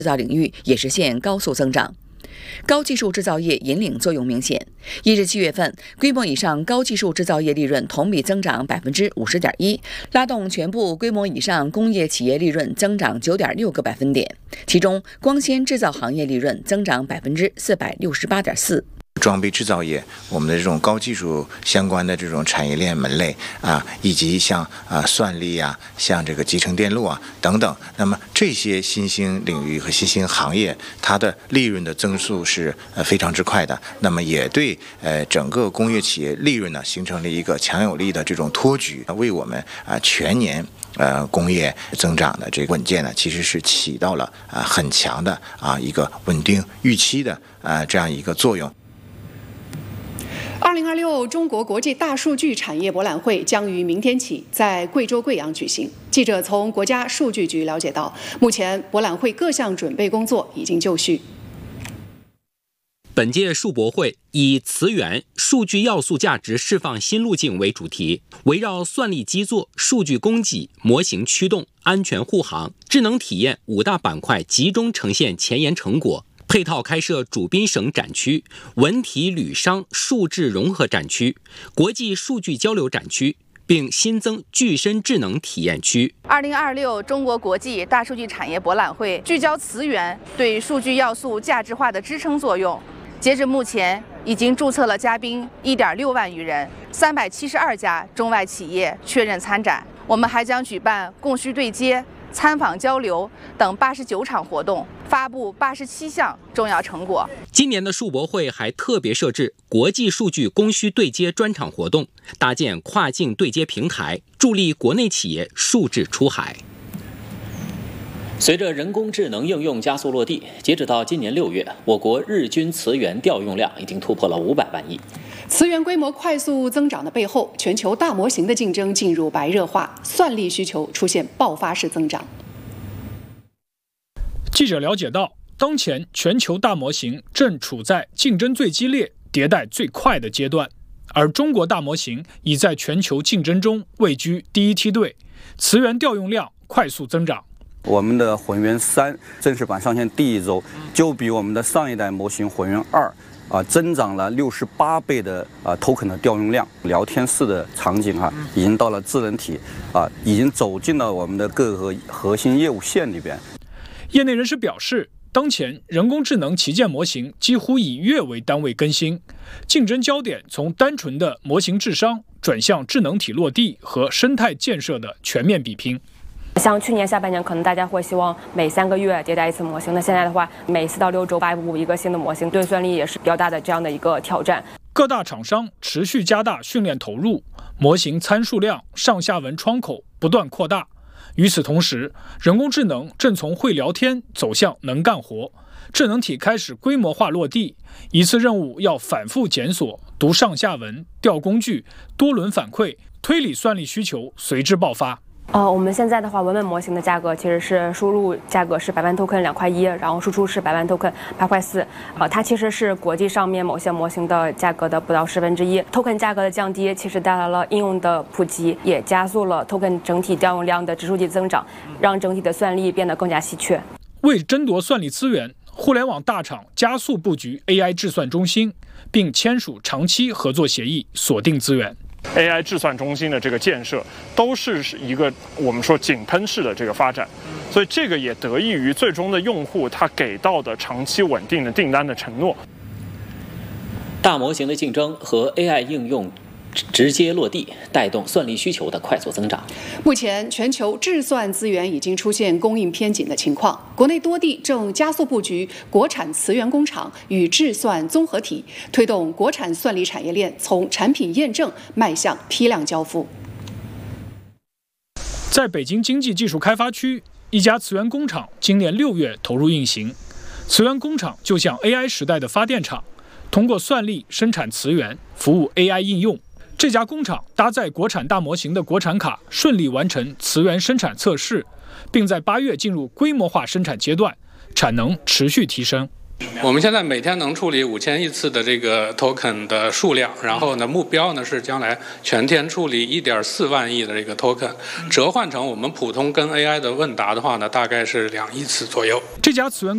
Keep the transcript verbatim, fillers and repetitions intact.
制造领域也实现高速增长。高技术制造业引领作用明显。一至七月份，规模以上高技术制造业利润同比增长百分之五十点一，拉动全部规模以上工业企业利润增长九点六个百分点。其中，光纤制造行业利润增长百分之四百六十八点四。 装备制造业，我们的这种高技术相关的这种产业链门类啊，以及像啊算力啊，像这个集成电路啊等等，那么这些新兴领域和新兴行业，它的利润的增速是呃非常之快的，那么也对呃整个工业企业利润呢形成了一个强有力的这种托举，为我们啊全年呃工业增长的这个稳健呢，其实是起到了啊很强的啊一个稳定预期的啊这样一个作用。 二零二六中国国际大数据产业博览会将于明天起在贵州贵阳举行。记者从国家数据局了解到，目前博览会各项准备工作已经就绪。 本届数博会以磁源数据要素价值释放新路径为主题，围绕算力基座、数据供给、模型驱动、安全护航、智能体验五大板块集中呈现前沿成果。配套开设主宾省展区、文体旅商数智融合展区、国际数据交流展区，并新增具身智能体验区。 二零二六中国国际大数据产业博览会聚焦磁源对数据要素价值化的支撑作用。截至目前，已经注册了嘉宾一点六万余人，三百七十二家中外企业确认参展。我们还将举办供需对接、参访交流等八十九场活动，发布八十七项重要成果。 今年的数博会还特别设置国际数据供需对接专场活动，搭建跨境对接平台，助力国内企业数字出海。 随着人工智能应用加速落地，截止到今年六月，我国日均磁源调用量已经突破了五百万亿。 磁源规模快速增长的背后，全球大模型的竞争进入白热化，算力需求出现爆发式增长。 记者了解到，当前全球大模型正处在竞争最激烈、迭代最快的阶段，而中国大模型已在全球竞争中位居第一梯队，磁源调用量快速增长。 我们的混元三正式版上线第一周，就比我们的上一代模型混元二啊增长了六十八倍的啊 token 的调用量。聊天室的场景啊，已经到了智能体啊，已经走进了我们的各个核心业务线里边。 业内人士表示，当前人工智能旗舰模型几乎以月为单位更新，竞争焦点从单纯的模型智商转向智能体落地和生态建设的全面比拼。 像去年下半年，可能大家会希望每三个月迭代一次模型，那现在的话，每四到六周发布一个新的模型，对算力也是比较大的这样的一个挑战。 各大厂商持续加大训练投入，模型参数量、上下文窗口不断扩大。与此同时，人工智能正从会聊天走向能干活，智能体开始规模化落地，一次任务要反复检索、读上下文、调工具、多轮反馈，推理算力需求随之爆发。 呃，我们现在的话，文本模型的价格其实是输入价格是百万 token 两块一，然后输出是百万 token 八块四。呃，它其实是国际上面某些模型的价格的不到十分之一。token 价格的降低，其实带来了应用的普及，也加速了 token 整体调用量的指数级增长，让整体的算力变得更加稀缺。 为争夺算力资源，互联网大厂加速布局 A I 智算中心，并签署长期合作协议，锁定资源。 A I 智算中心的这个建设都是一个我们说井喷式的这个发展，所以这个也得益于最终的用户他给到的长期稳定的订单的承诺。 大模型的竞争和 A I 应用直接落地，带动算力需求的快速增长。 目前，全球智算资源已经出现供应偏紧的情况，国内多地正加速布局国产磁源工厂与智算综合体，推动国产算力产业链从产品验证迈向批量交付。 在北京经济技术开发区，一家磁源工厂今年六月投入运行。磁源工厂就像 A I 时代的发电厂，通过算力生产磁源，服务 A I 应用。这家工厂搭载国产大模型的国产卡，顺利完成磁源生产测试，并在八月进入规模化生产阶段，产能持续提升。 我们现在每天能处理五千亿次的这个 token 的数量，然后呢，目标呢是将来全天处理一点四万亿的这个 token， 折换成我们普通跟 A I 的问答的话呢，大概是两亿次左右。 这家磁源